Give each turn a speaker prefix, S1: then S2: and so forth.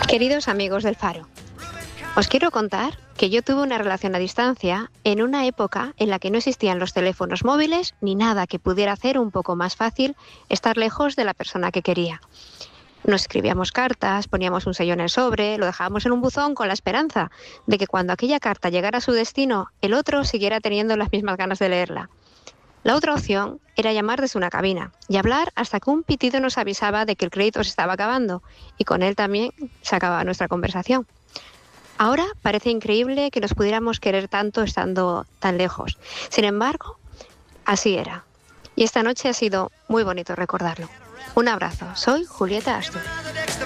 S1: Queridos amigos del Faro, os quiero contar que yo tuve una relación a distancia en una época en la que no existían los teléfonos móviles ni nada que pudiera hacer un poco más fácil estar lejos de la persona que quería. Nos escribíamos cartas, poníamos un sello en el sobre, lo dejábamos en un buzón con la esperanza de que cuando aquella carta llegara a su destino, el otro siguiera teniendo las mismas ganas de leerla. La otra opción era llamar desde una cabina y hablar hasta que un pitido nos avisaba de que el crédito se estaba acabando y con él también se acababa nuestra conversación. Ahora parece increíble que nos pudiéramos querer tanto estando tan lejos. Sin embargo, así era. Y esta noche ha sido muy bonito recordarlo. Un abrazo. Soy Julieta Astur.